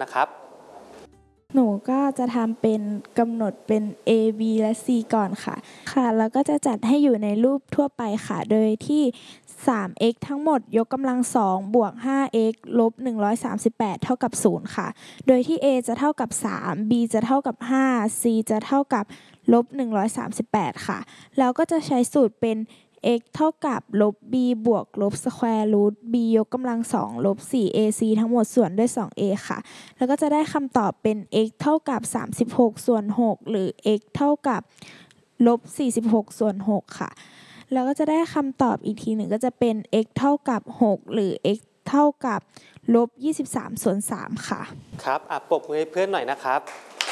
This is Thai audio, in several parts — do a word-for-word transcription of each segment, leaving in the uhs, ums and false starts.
นะครับหนูก็จะทำเป็นกำหนดเป็น A B และ C ก่อนค่ะค่ะแล้วก็จะจัดให้อยู่ในรูปทั่วไปค่ะโดยที่ สาม x ทั้งหมดยกกำลังสองบวก ห้า x ลบ หนึ่งร้อยสามสิบแปด เท่ากับ ศูนย์ ค่ะโดยที่ A จะเท่ากับ สาม B จะเท่ากับ ห้า C จะเท่ากับลบ หนึ่งร้อยสามสิบแปด ค่ะแล้วก็จะใช้สูตรเป็นx เท่ากับลบ b บวกลบสแควร์รูท b ยกกำลังสองลบ สี่ เอ ซี ทั้งหมดส่วนด้วย สอง a ค่ะแล้วก็จะได้คำตอบเป็น x เท่ากับสามสิบหกส่วนหกหรือ x เท่ากับลบสี่สิบหกส่วนหกค่ะแล้วก็จะได้คำตอบอีกทีหนึ่งก็จะเป็น x เท่ากับหกหรือ x เท่ากับลบยี่สิบสามส่วนสามค่ะครับอ่ะปรบมือให้เพื่อนหน่อยนะครับ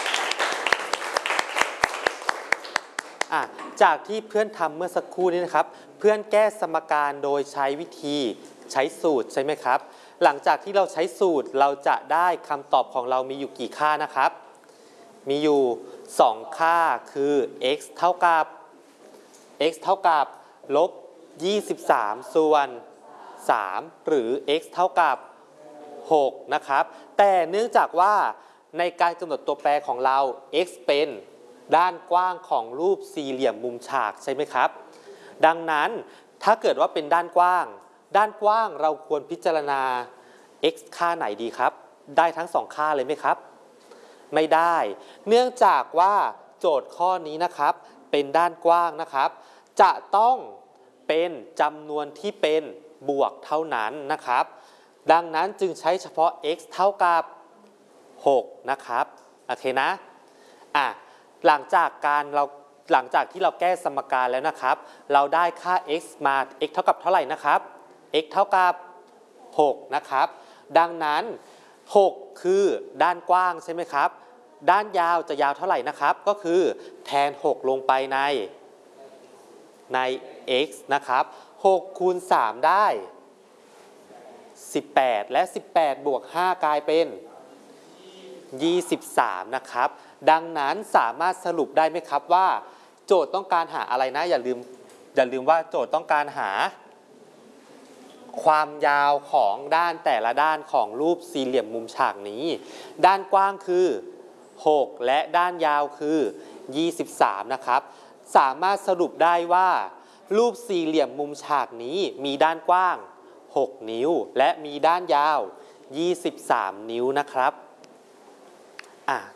อ่ะจากที่เพื่อนทำเมื่อสักครู่นี้นะครับเพื่อนแก้สมการโดยใช้วิธีใช้สูตรใช่ไหมครับหลังจากที่เราใช้สูตรเราจะได้คำตอบของเรามีอยู่กี่ค่านะครับมีอยู่สองค่าคือ x เท่ากับ x เท่ากับลบยี่สิบสามส่วนสามหรือ x เท่ากับหกนะครับแต่เนื่องจากว่าในการกำหนดตัวแปรของเรา x เป็นด้านกว้างของรูปสี่เหลี่ยมมุมฉากใช่ไหมครับดังนั้นถ้าเกิดว่าเป็นด้านกว้างด้านกว้างเราควรพิจารณา x ค่าไหนดีครับได้ทั้งสองค่าเลยไหมครับไม่ได้เนื่องจากว่าโจทย์ข้อนี้นะครับเป็นด้านกว้างนะครับจะต้องเป็นจำนวนที่เป็นบวกเท่านั้นนะครับดังนั้นจึงใช้เฉพาะ x เท่ากับหกนะครับโอเคนะอ่ะหลังจากการเราหลังจากที่เราแก้สมการแล้วนะครับเราได้ค่า x มา x เท่ากับเท่าไหร่นะครับ x เท่ากับหกนะครับดังนั้นหกคือด้านกว้างใช่ไหมครับด้านยาวจะยาวเท่าไหร่นะครับก็คือแทนหกลงไปในใน x นะครับหกคูณสามได้สิบแปดและสิบแปดบวกห้ากลายเป็นยี่สิบสามนะครับดังนั้นสามารถสรุปได้ไหมครับว่าโจทย์ต้องการหาอะไรนะอย่าลืมอย่าลืมว่าโจทย์ต้องการหาความยาวของด้านแต่ละด้านของรูปสี่เหลี่ยมมุมฉากนี้ด้านกว้างคือหกและด้านยาวคือยี่สิบสามนะครับสามารถสรุปได้ว่ารูปสี่เหลี่ยมมุมฉากนี้มีด้านกว้างหกนิ้วและมีด้านยาวยี่สิบสามนิ้วนะครับอ่ะ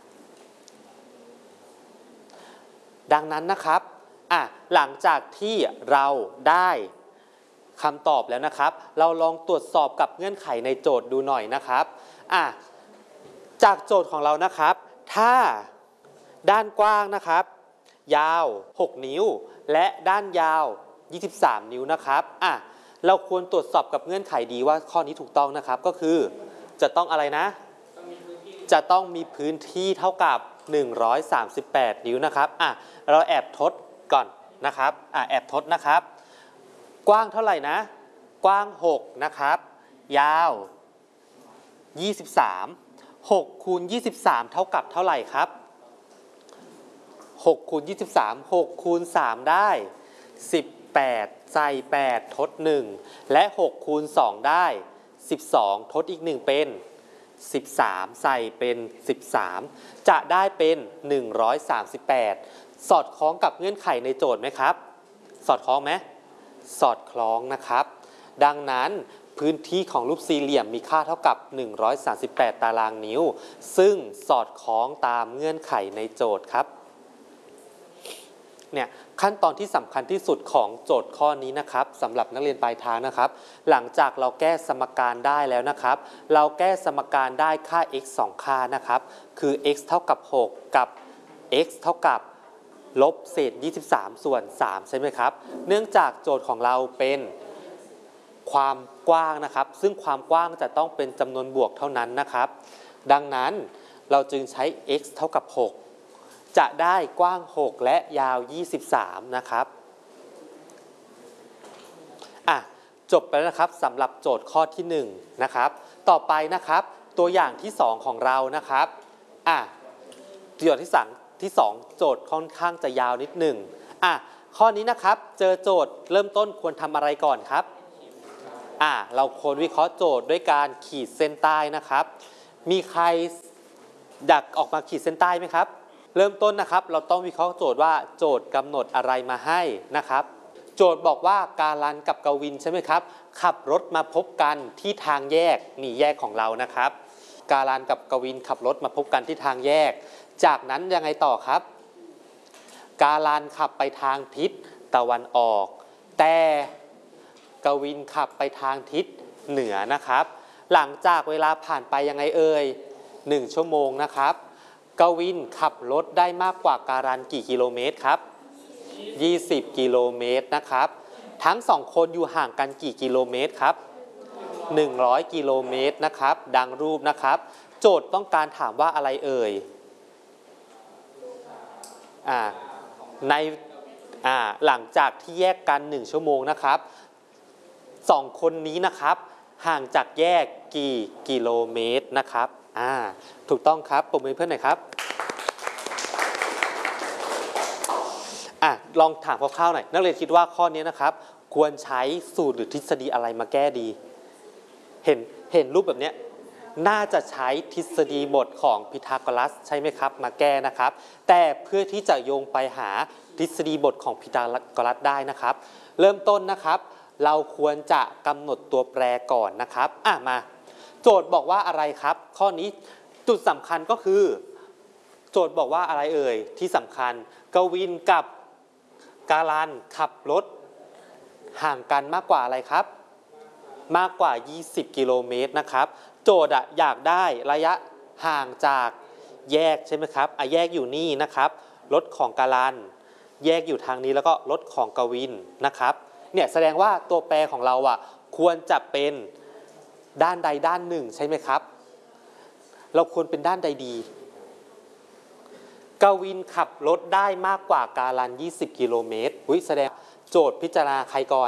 ดังนั้นนะครับอ่ะหลังจากที่เราได้คำตอบแล้วนะครับเราลองตรวจสอบกับเงื่อนไขในโจทย์ดูหน่อยนะครับอ่ะจากโจทย์ของเรานะครับถ้าด้านกว้างนะครับยาวหกนิ้วและด้านยาวยี่สิบสามนิ้วนะครับอ่ะเราควรตรวจสอบกับเงื่อนไขดีว่าข้อนี้ถูกต้องนะครับก็คือจะต้องอะไรนะจะต้องมีพื้นที่เท่ากับหนึ่งร้อยสามสิบแปดนิ้วนะครับอ่ะเราแอบทดก่อนนะครับอ่ะแอบทดนะครับกว้างเท่าไหร่นะกว้างหกนะครับยาวยี่สิบสามหกคูณยี่สิบสามเท่ากับเท่าไหร่ครับหกคูณยี่สิบสามหกคูณสามได้สิบแปดใส่แปดทดหนึ่งและหกคูณสองได้สิบสองทดอีกหนึ่งเป็นสิบสามใส่เป็นสิบสามจะได้เป็นหนึ่งร้อยสามสิบแปดสอดคล้องกับเงื่อนไขในโจทย์ไหมครับสอดคล้องไหมสอดคล้องนะครับดังนั้นพื้นที่ของรูปสี่เหลี่ยมมีค่าเท่ากับหนึ่งร้อยสามสิบแปดตารางนิ้วซึ่งสอดคล้องตามเงื่อนไขในโจทย์ครับเนี่ยขั้นตอนที่สำคัญที่สุดของโจทย์ข้อนี้นะครับสำหรับนักเรียนปลายทางนะครับหลังจากเราแก้สมการได้แล้วนะครับเราแก้สมการได้ค่า x สองค่านะครับคือ x เท่ากับหกกับ x เท่ากับลบเศษยี่สิบสามส่วนสามใช่ไหมครับเนื่องจากโจทย์ของเราเป็นความกว้างนะครับซึ่งความกว้างจะต้องเป็นจำนวนบวกเท่านั้นนะครับดังนั้นเราจึงใช้ x เท่ากับหกจะได้กว้างหกและยาวยี่สิบสามนะครับอ่ะจบไปแล้วนะครับสำหรับโจทย์ข้อที่หนึ่งนะครับต่อไปนะครับตัวอย่างที่สองของเรานะครับอ่ะตัวอย่างที่สองที่สองโจทย์ค่อนข้างจะยาวนิดหนึ่งอ่ะข้อนี้นะครับเจอโจทย์เริ่มต้นควรทำอะไรก่อนครับอ่ะเราควรวิเคราะห์โจทย์ด้วยการขีดเส้นใต้นะครับมีใครอยากออกมาขีดเส้นใต้ไหมครับเริ่มต้นนะครับเราต้องวิเคราะห์โจทย์ว่าโจทย์กำหนดอะไรมาให้นะครับโจทย์บอกว่าการันกับกวินใช่ไหมครับขับรถมาพบกันที่ทางแยกนี่แยกของเรานะครับการันกับกวินขับรถมาพบกันที่ทางแยกจากนั้นยังไงต่อครับการันขับไปทางทิศตะวันออกแต่กวินขับไปทางทิศเหนือนะครับหลังจากเวลาผ่านไปยังไงเอ่ยหนึ่งชั่วโมงนะครับกวินขับรถได้มากกว่าการันกี่กิโลเมตรครับยี่สิบกิโลเมตรนะครับทั้งสองคนอยู่ห่างกันกี่กิโลเมตรครับหนึ่งร้อยกิโลเมตรนะครับดังรูปนะครับโจทย์ต้องการถามว่าอะไรเอ่ยอ่าในอ่าหลังจากที่แยกกันหนึ่งชั่วโมงนะครับสองคนนี้นะครับห่างจากแยกกี่กิโลเมตรนะครับอ่าถูกต้องครับปรบมือเพื่อนหน่อยครับอ่ะลองถามคร่าวๆหน่อยนักเรียนคิดว่าข้อนี้นะครับควรใช้สูตรหรือทฤษฎีอะไรมาแก้ดีเห็นเห็นรูปแบบนี้น่าจะใช้ทฤษฎีบทของพีทาโกรัสใช่ไหมครับมาแก้นะครับแต่เพื่อที่จะโยงไปหาทฤษฎีบทของพีทาโกรัสได้นะครับเริ่มต้นนะครับเราควรจะกำหนดตัวแปรก่อนนะครับอ่ะมาโจทย์บอกว่าอะไรครับข้อนี้จุดสำคัญก็คือโจทย์บอกว่าอะไรเอ่ยที่สำคัญกวินกับการันขับรถห่างกันมากกว่าอะไรครับมากกว่ายี่สิบกิโลเมตรนะครับโจทย์อะอยากได้ระยะห่างจากแยกใช่ไหมครับอ่ะแยกอยู่นี่นะครับรถของการันแยกอยู่ทางนี้แล้วก็รถของกวินนะครับเนี่ยแสดงว่าตัวแปรของเราอ่ะควรจะเป็นด้านใดด้านหนึ่งใช่ไหมครับเราควรเป็นด้านใดดีกวินขับรถได้มากกว่าการันยี่สิบกิโลเมตรอุ๊ยแสดงโจทย์พิจารณาใครก่อน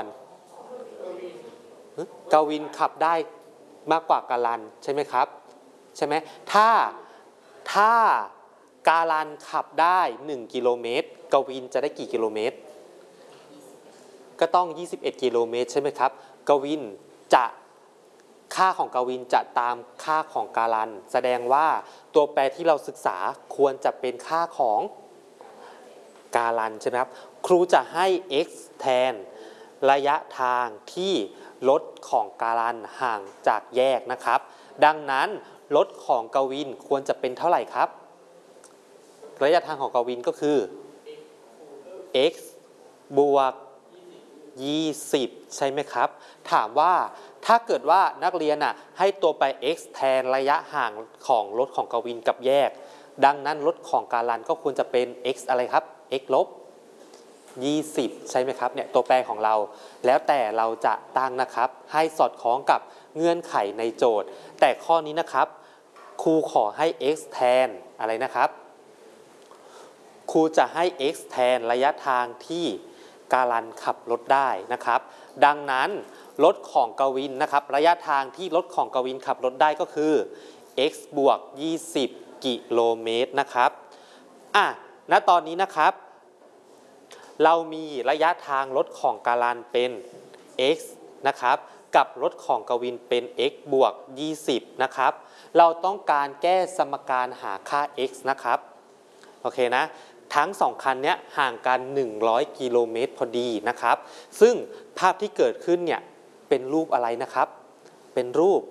กวินขับได้มากกว่าการันใช่ไหมครับใช่ไหมถ้าถ้าการันขับได้หนึ่งกิโลเมตรกวินจะได้กี่กิโลเมตรก็ต้องยี่สิบเอ็ดกิโลเมตรใช่ไหมครับกวินจะค่าของกวินจะตามค่าของการันแสดงว่าตัวแปรที่เราศึกษาควรจะเป็นค่าของการันใช่ไหมครับครูจะให้ x แทนระยะทางที่รถของการันห่างจากแยกนะครับดังนั้นรถของกวินควรจะเป็นเท่าไหร่ครับระยะทางของกวินก็คือ x บวกยี่สิบใช่ไหมครับถามว่าถ้าเกิดว่านักเรียนอ่ะให้ตัวไป x แทนระยะห่างของรถของกวินกับแยกดังนั้นรถของการันก็ควรจะเป็น x อะไรครับ x ลบยี่สิบใช่ไหมครับเนี่ยตัวแปรของเราแล้วแต่เราจะตั้งนะครับให้สอดคล้องกับเงื่อนไขในโจทย์แต่ข้อนี้นะครับครูขอให้ x แทนอะไรนะครับครูจะให้ x แทนระยะทางที่การันขับรถได้นะครับดังนั้นรถของกวินนะครับระยะทางที่รถของกวินขับรถได้ก็คือ x บวกยี่สิบกิโลเมตรนะครับอ่ะณตอนนี้นะครับเรามีระยะทางรถของการันเป็น x นะครับกับรถของกวินเป็น x บวกยี่สิบนะครับเราต้องการแก้สมการหาค่า x นะครับโอเคนะทั้งสองคันนี้ห่างกันหนึ่งร้อยกิโลเมตรพอดีนะครับซึ่งภาพที่เกิดขึ้นเนี่ยเป็นรูปอะไรนะครับเป็นรูป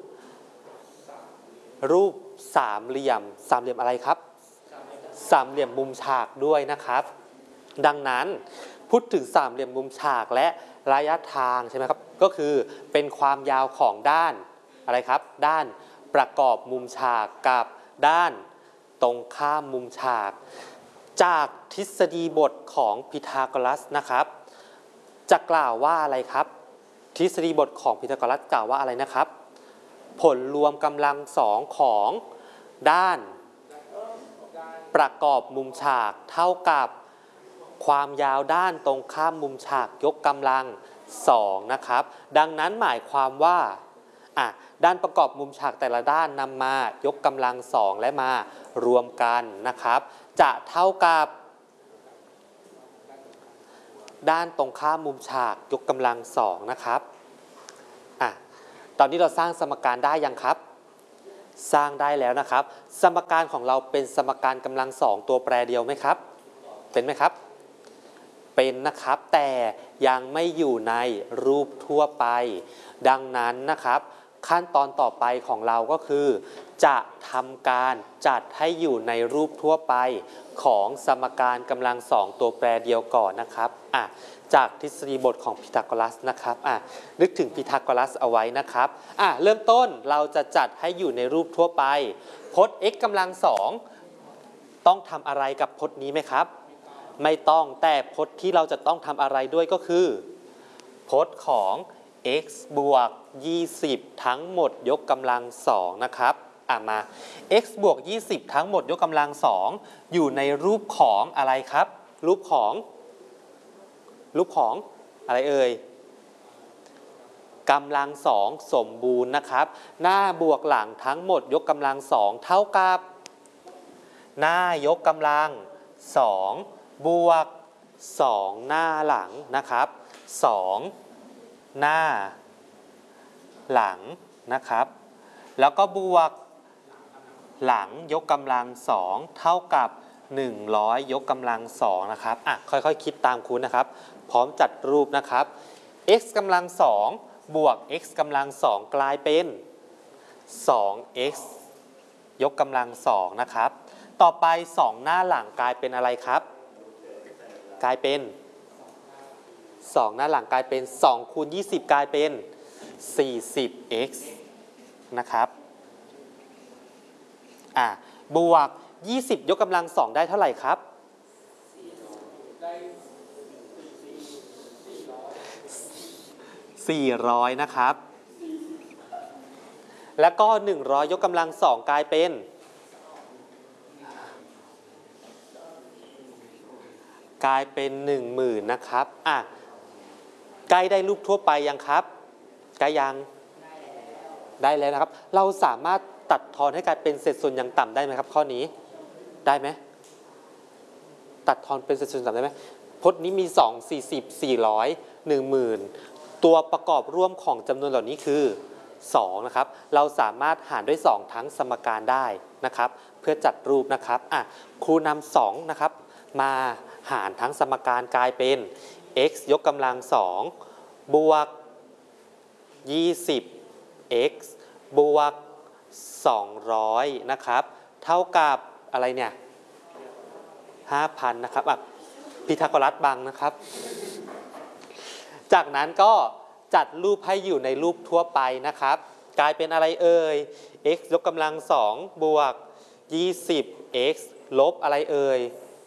รูปสามเหลี่ยมสามเหลี่ยมอะไรครับสามเหลี่ยมมุมฉากด้วยนะครับดังนั้นพูดถึงสามเหลี่ยมมุมฉากและระยะทางใช่ไหมครับก็คือเป็นความยาวของด้านอะไรครับด้านประกอบมุมฉากกับด้านตรงข้ามมุมฉากจากทฤษฎีบทของพีทาโกรัสนะครับจะกล่าวว่าอะไรครับทฤษฎีบทของพีทาโกรัสกล่าวว่าอะไรนะครับผลรวมกำลังสองของด้านประกอบมุมฉากเท่ากับความยาวด้านตรงข้ามมุมฉากยกกำลังสองนะครับดังนั้นหมายความว่าอ่ะด้านประกอบมุมฉากแต่ละด้านนำมายกกำลังสองและมารวมกันนะครับจะเท่ากับด้านตรงข้ามมุมฉากยกกำลังสองนะครับอ่ะตอนนี้เราสร้างสมการได้ยังครับสร้างได้แล้วนะครับ สมการของเราเป็นสมการกำลังสองตัวแปรเดียวไหมครับเป็นไหมครับเป็นนะครับแต่ยังไม่อยู่ในรูปทั่วไปดังนั้นนะครับขั้นตอนต่อไปของเราก็คือจะทำการจัดให้อยู่ในรูปทั่วไปของสมการกำลังสองตัวแปรเดียวก่อนนะครับอ่ะจากทฤษฎีบทของพีทาโกรัสนะครับอ่ะนึกถึงพีทาโกรัสเอาไว้นะครับอ่ะเริ่มต้นเราจะจัดให้อยู่ในรูปทั่วไปพจน์ x กำลังสองต้องทำอะไรกับพจน์นี้ไหมครับไม่ต้องแต่พจน์ที่เราจะต้องทำอะไรด้วยก็คือพจน์ของ x บวกยี่สิบทั้งหมดยกกำลังสองนะครับอ่ะมา x บวกยี่สิบทั้งหมดยกกำลังสองอยู่ในรูปของอะไรครับรูปของรูปของอะไรเอ่ยกำลังสองสมบูรณ์นะครับหน้าบวกหลังทั้งหมดยกกำลังสองเท่ากับหน้ายกกำลังสองบวกสองหน้าหลังนะครับสองหน้าหลังนะครับแล้วก็บวกหลังยกกำลังสองเท่ากับหนึ่งร้อยยกกำลังสองนะครับอ่ะค่อยๆ ค, คิดตามครูนะครับพร้อมจัดรูปนะครับ x กำลังสองบวก x กำลังสองกลายเป็น สอง x ยกกำลังสองนะครับต่อไปสองหน้าหลังกลายเป็นอะไรครับกลายเป็นสองหน้าหลังกลายเป็นสองคูณยี่สิบกลายเป็น สี่สิบ x นะครับอ่ะบวกยี่สิบยกกำลังสองได้เท่าไหร่ครับสี่ร้อยนะครับแล้วก็หนึ่งร้อยยกกำลังสองกลายเป็นกลายเป็น หนึ่งหมื่น นะครับอ่ะใกล้ได้รูปทั่วไปยังครับใกล้ยังได้แล้วนะครับเราสามารถตัดทอนให้กลายเป็นเศษส่วนอย่างต่ำได้ไหมครับข้อนี้ได้ไหมตัดทอนเป็นเศษส่วนต่ำได้ไหมพจน์นี้มีสอง สี่สิบ สี่ร้อย หนึ่งหมื่นตัวประกอบร่วมของจำนวนเหล่านี้คือสองนะครับเราสามารถหารด้วยสองทั้งสมการได้นะครับเพื่อจัดรูปนะครับอ่ะครูนำสองนะครับมาหารทั้งสมการกลายเป็น x ยกกำลังสองบวกยี่สิบ x บวกสองร้อยนะครับเท่ากับอะไรเนี่ย ห้าพัน นะครับอ่ะพีทาโกรัสบังนะครับจากนั้นก็จัดรูปให้อยู่ในรูปทั่วไปนะครับกลายเป็นอะไรเอ่ย x ยกกำลังสองบวกยี่สิบ x ลบอะไรเอ่ย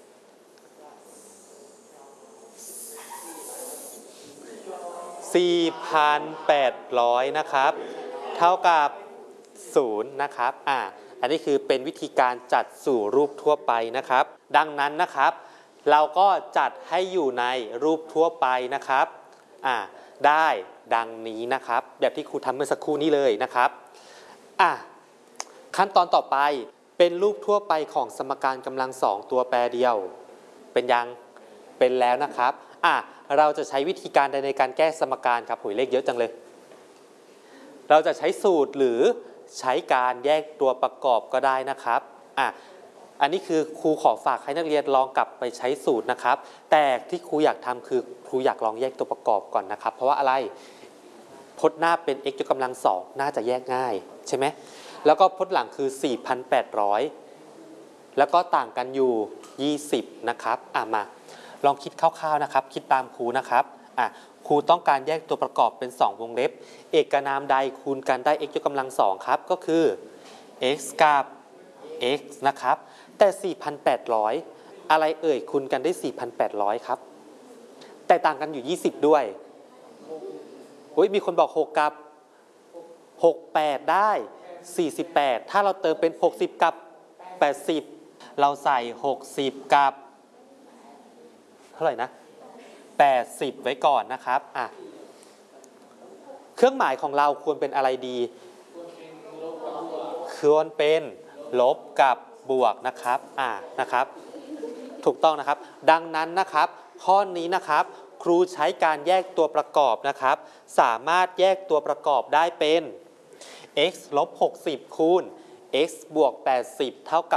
สี่พันแปดร้อยนะครับเท่ากับศูนย์นะครับอ่ะอันนี้คือเป็นวิธีการจัดสู่รูปทั่วไปนะครับดังนั้นนะครับเราก็จัดให้อยู่ในรูปทั่วไปนะครับอ่ะได้ดังนี้นะครับแบบที่ครูทำเมื่อสักครู่นี้เลยนะครับอ่ะขั้นตอนต่อไปเป็นรูปทั่วไปของสมการกำลังสองตัวแปรเดียวเป็นยังเป็นแล้วนะครับอ่ะเราจะใช้วิธีการใดในการแก้สมการครับหุยเลขเยอะจังเลยเราจะใช้สูตรหรือใช้การแยกตัวประกอบก็ได้นะครับอ่ะอันนี้คือครูขอฝากให้นักเรียนลองกลับไปใช้สูตรนะครับแต่ที่ครูอยากทำคือครูอยากลองแยกตัวประกอบก่อนนะครับเพราะว่าอะไรพจน์หน้าเป็น x ยกกำลังสองน่าจะแยกง่ายใช่ไหมแล้วก็พจน์หลังคือ สี่พันแปดร้อย แล้วก็ต่างกันอยู่ยี่สิบนะครับอ่ะมาลองคิดคร่าวๆนะครับคิดตามครูนะครับอ่ะครูต้องการแยกตัวประกอบเป็นสองวงเล็บเอกนามใดคูณกันได้ x ยกกำลังสองครับก็คือ x กับ x นะครับแต่ สี่พันแปดร้อย อะไรเอ่ยคูณกันได้ สี่พันแปดร้อย ครับแต่ต่างกันอยู่ยี่สิบด้วยอุ๊ยมีคนบอกหกกับหก แปดได้สี่สิบแปดถ้าเราเติมเป็นหกสิบกับแปดสิบเราใส่หกสิบกับเท่าไหร่นะแปดสิบไว้ก่อนนะครับอ่ะเครื่องหมายของเราควรเป็นอะไรดีควรเป็นลบกับบวกนะครับอ่ะนะครับถูกต้องนะครับดังนั้นนะครับข้อนี้นะครับครูใช้การแยกตัวประกอบนะครับสามารถแยกตัวประกอบได้เป็น x ลบหกสิบคูณ x บวกแปดสิบเท่ากับ